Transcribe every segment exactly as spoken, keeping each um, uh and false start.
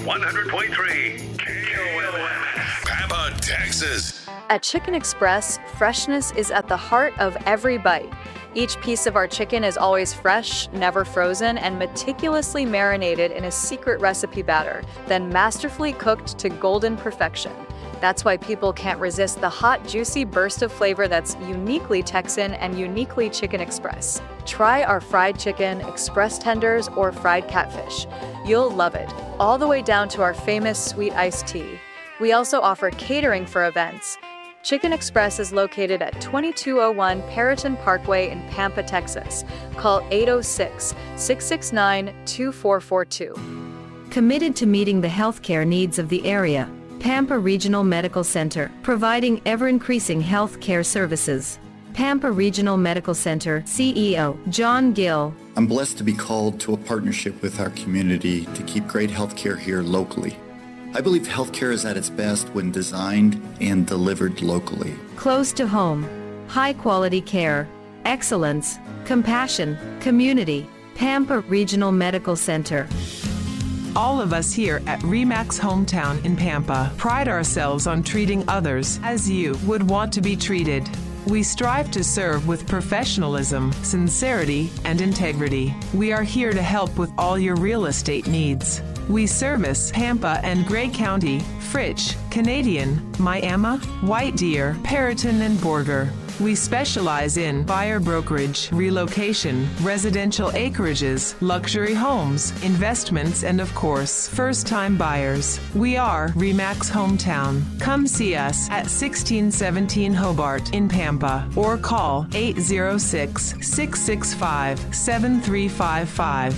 one hundred point three K O M X, Pampa, Texas. At Chicken Express, freshness is at the heart of every bite. Each piece of our chicken is always fresh, never frozen, and meticulously marinated in a secret recipe batter, then masterfully cooked to golden perfection. That's why people can't resist the hot, juicy burst of flavor that's uniquely Texan and uniquely Chicken Express. Try our fried chicken, express tenders, or fried catfish. You'll love it, all the way down to our famous sweet iced tea. We also offer catering for events. Chicken Express is located at twenty-two oh one Perriton Parkway in Pampa, Texas. Call eight oh six, six six nine, two four four two. Committed to meeting the healthcare needs of the area, Pampa Regional Medical Center, providing ever-increasing healthcare services. Pampa Regional Medical Center C E O John Gill. I'm blessed to be called to a partnership with our community to keep great healthcare here locally. I believe healthcare is at its best when designed and delivered locally. Close to home, high-quality care, excellence, compassion, community. Pampa Regional Medical Center. All of us here at RE/MAX Hometown in Pampa pride ourselves on treating others as you would want to be treated. We strive to serve with professionalism, sincerity, and integrity. We are here to help with all your real estate needs. We service Pampa and Gray County, Fritch, Canadian, Miami, White Deer, Perriton, and Borger. We specialize in buyer brokerage, relocation, residential acreages, luxury homes, investments, and of course, first-time buyers. We are RE/MAX Hometown. Come see us at sixteen seventeen Hobart in Pampa or call eight oh six, six six five, seven three five five.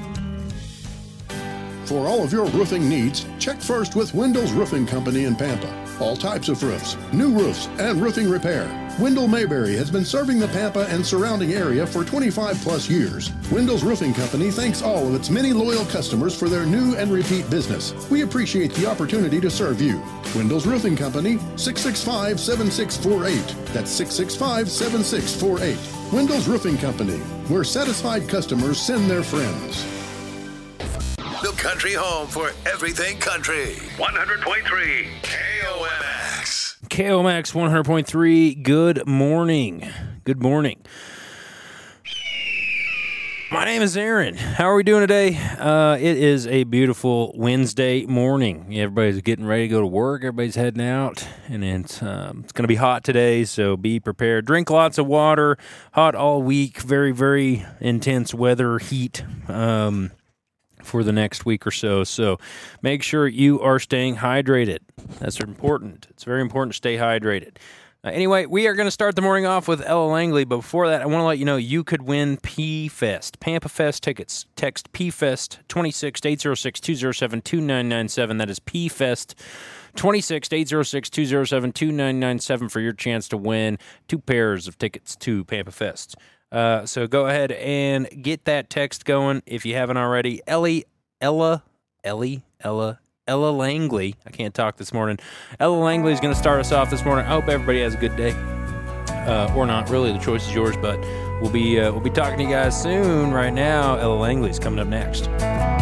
For all of your roofing needs, check first with Windows Roofing Company in Pampa. All types of roofs, new roofs, and roofing repair. Wendell Mayberry has been serving the Pampa and surrounding area for twenty-five plus years. Windows Roofing Company thanks all of its many loyal customers for their new and repeat business. We appreciate the opportunity to serve you. Windows Roofing Company, six six five, seven six four eight. That's six six five, seven six four eight. Windows Roofing Company, where satisfied customers send their friends. The country home for everything country. one hundred point three K O M X. K O M X one hundred point three. Good morning. Good morning. My name is Aaron. How are we doing today? Uh, it is a beautiful Wednesday morning. Everybody's getting ready to go to work. Everybody's heading out. And it's, um, it's going to be hot today, so be prepared. Drink lots of water. Hot all week. Very, very intense weather, heat. Um... for the next week or so. So make sure you are staying hydrated. That's important. It's very important to stay hydrated. Uh, anyway, we are going to start the morning off with Ella Langley, but before that, I want to let you know you could win P-Fest, Pampa Fest tickets. Text P-Fest twenty-six to eight oh six, two oh seven, two nine nine seven. That is P-Fest twenty-six to eight oh six, two oh seven, two nine nine seven for your chance to win two pairs of tickets to Pampa Fest. Uh, so go ahead and get that text going if you haven't already. Ellie, Ella, Ellie, Ella, Ella Langley. I can't talk this morning. Ella Langley is going to start us off this morning. I hope everybody has a good day, uh, or not. Really, the choice is yours. But we'll be uh, we'll be talking to you guys soon. Right now, Ella Langley is coming up next.